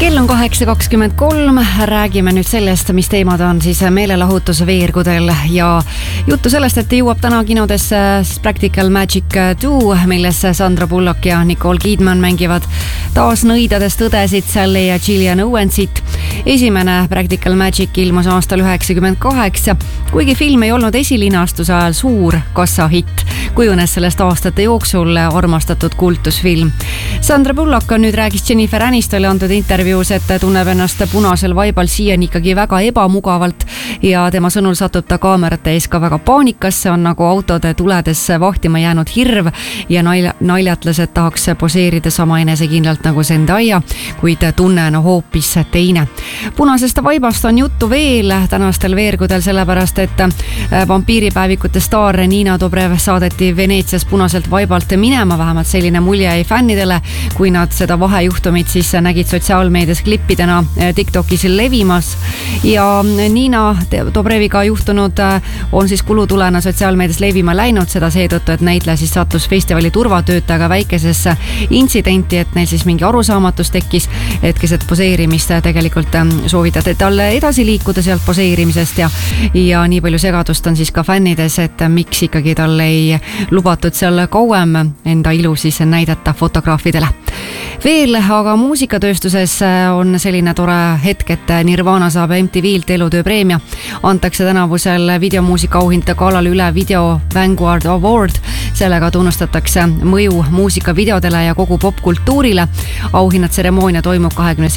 Kell on 8.23, räägime nüüd sellest, mis teemad on siis meelelahutus veergudel ja juttu sellest, et jõuab täna kinodesse Practical Magic 2, milles Sandra Bullock ja Nicole Kidman mängivad taas nõidades tõdesid Sally ja Gillian Owensit. Esimene Practical Magic ilmus aastal 1998, kuigi film ei olnud esilinastuse ajal suur kassahitt, kujunes sellest aastate jooksul armastatud kultusfilm. Sandra Bullock on nüüd räägis Jennifer Anistole antud intervjuus, et tunneb ennast punasel vaibal siiani ikkagi väga ebamugavalt ja tema sõnul satub ta kaamerate ees ka väga paanikasse, on nagu autode tuledes vahtima jäänud hirv ja naljatles, et tahaks poseerida sama enesekindlalt nagu Zendaya, kuid tunne on hoopis teine. Punasest vaibast on juttu veel tänastel veergudel, sellepärast et vampiiripäevikute staar Nina Dobrev saadeti Veneetsias punaselt vaibalt minema, vähemalt selline mulje jäi fännidele, kui nad seda vahejuhtumit siis nägid sotsiaalmeedias klippidena TikTokis levimas ja Nina Dobreviga juhtunud on siis kulutulena sotsiaalmeedias levima läinud, seda seetõttu, et näitleja siis sattus festivali turvatöötajaga väikesesse intsidenti, et neil siis mingi arusaamatus tekkis, et keset poseerimist tegelikult soovitati talle edasi liikuda sealt poseerimisest ja nii palju segadust on siis ka fännides, et miks ikkagi talle ei lubatud seal kauem enda ilu siis näidata fotograafidele. Veel aga muusikatööstuses on selline tore hetk, et Nirvana saab MTV-lt elutööpreemia. Antakse tänavusel videomuusika auhindade galal üle Video Vanguard Award. Sellega tunnustatakse mõju muusikavideodele ja kogu popkultuurile. Auhinnad tseremoonia toimub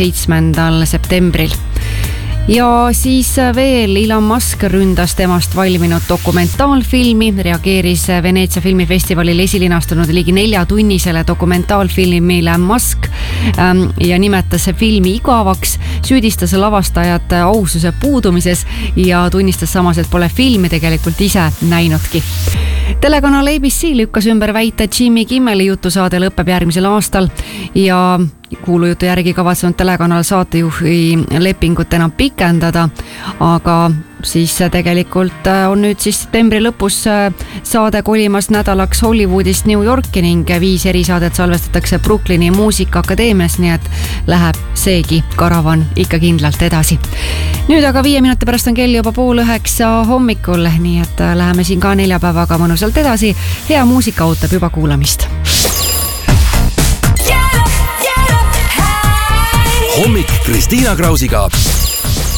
27. septembril. Ja siis veel Elon Musk ründas temast valminud dokumentaalfilmi, reageeris Veneetsia filmifestivalil esilinastunud ligi 4-tunnisele dokumentaalfilmile Musk ja nimetas filmi igavaks, süüdistas lavastajat aususe puudumises ja tunnistas samas, et pole filmi tegelikult ise näinudki. Telekanal ABC lükkas ümber väita, et Jimmy Kimmeli jutusaade lõpeb järgmisel aastal ja kuulujutu järgi kavatsenud telekanal saatejuhi lepingut enam pikendada, aga siis tegelikult on nüüd siis septembri lõpus saade kolimas nädalaks Hollywoodist New Yorki ning 5 erisaadet salvestatakse Brooklyni muusikaakadeemias, nii et läheb seegi karavan ikka kindlalt edasi. Nüüd aga 5 minuti pärast on kell juba 8:30 hommikul, nii et läheme siin ka neljapäevaga mõnusalt edasi. Hea muusika ootab juba kuulamist. Hommik Kristiina Krausiga.